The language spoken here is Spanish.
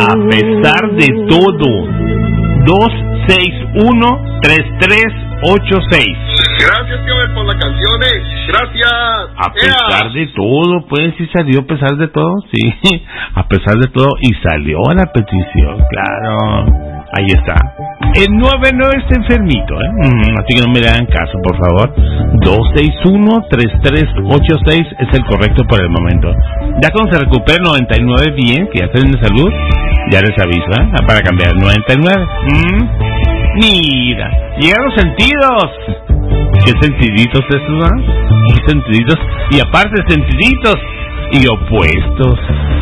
A pesar de todo. 261-3386. Gracias, tío, por las canciones. Gracias. A pesar de todo, pues sí salió a pesar de todo, sí. A pesar de todo, y salió la petición, claro. Ahí está. El 99 está enfermito, así que no me le hagan caso, por favor. 261-3386 es el correcto por el momento. Ya cuando se recupere el 99 bien, que ya estén de salud, ya les aviso, para cambiar el 99. Mira, llegan los sentidos. Qué sentiditos estos, ¿no? Qué sentiditos. Y aparte sentiditos y opuestos.